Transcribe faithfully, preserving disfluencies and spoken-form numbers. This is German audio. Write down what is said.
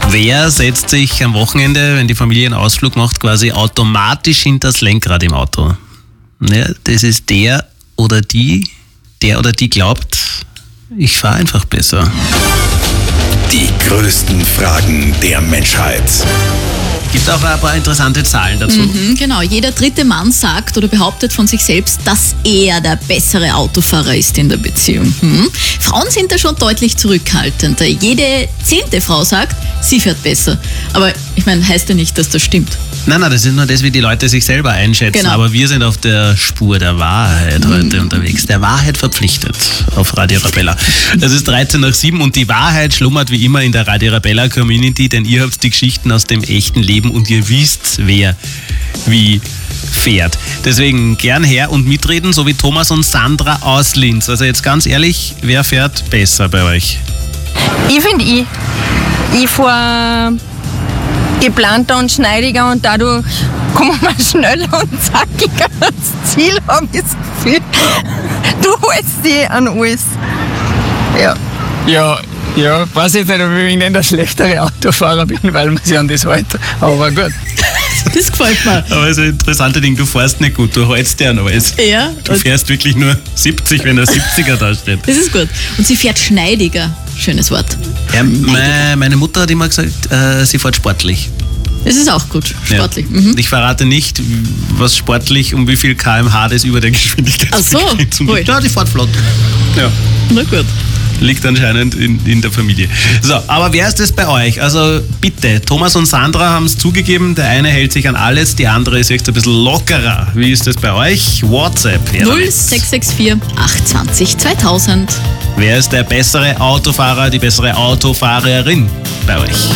Wer setzt sich am Wochenende, wenn die Familie einen Ausflug macht, quasi automatisch hinter das Lenkrad im Auto? Ja, das ist der oder die, der oder die glaubt, ich fahre einfach besser. Die größten Fragen der Menschheit. Gibt auch ein paar interessante Zahlen dazu. Mhm, genau, jeder dritte Mann sagt oder behauptet von sich selbst, dass er der bessere Autofahrer ist in der Beziehung. Mhm. Frauen sind da schon deutlich zurückhaltender. Jede zehnte Frau sagt, sie fährt besser. Aber ich meine, heißt ja nicht, dass das stimmt. Nein, nein, das ist nur das, wie die Leute sich selber einschätzen. Genau. Aber wir sind auf der Spur der Wahrheit mhm. heute unterwegs. Der Wahrheit verpflichtet auf Radio Arabella. Es ist dreizehn nach sieben und die Wahrheit schlummert wie immer in der Radio Arabella Community, denn ihr habt die Geschichten aus dem echten Leben und ihr wisst, wer wie fährt. Deswegen gern her und mitreden, so wie Thomas und Sandra aus Linz. Also jetzt ganz ehrlich, wer fährt besser bei euch? Ich finde ich. Ich fahre geplanter und schneidiger und dadurch kommen wir schneller und zackiger ans Ziel, habe ich das Gefühl. Du holst dich an alles. Ja. Ja, ja, weiß ich nicht, ob ich nicht der schlechtere Autofahrer bin, weil man sich an das hält. Aber gut. Das gefällt mir. Aber es ist ein interessantes Ding, du fährst nicht gut, du hältst dir an alles. Ja. Du fährst wirklich nur siebzig, wenn der siebziger da steht. Das ist gut. Und sie fährt schneidiger. Schönes Wort. Ja, meine, meine Mutter hat immer gesagt, äh, sie fährt sportlich. Das ist auch gut, sportlich. Ja. Mhm. Ich verrate nicht, was sportlich, um wie viel Kilometer pro Stunde das über der Geschwindigkeitsbegrenzung Ach so, liegt. Ja, die fährt flott. Ja. Na gut. Liegt anscheinend in, in der Familie. So, aber wer ist das bei euch? Also bitte, Thomas und Sandra haben es zugegeben, der eine hält sich an alles, die andere ist jetzt ein bisschen lockerer. Wie ist das bei euch? WhatsApp. null sechs sechs vier acht zwei null zweitausend. Wer ist der bessere Autofahrer, die bessere Autofahrerin bei euch?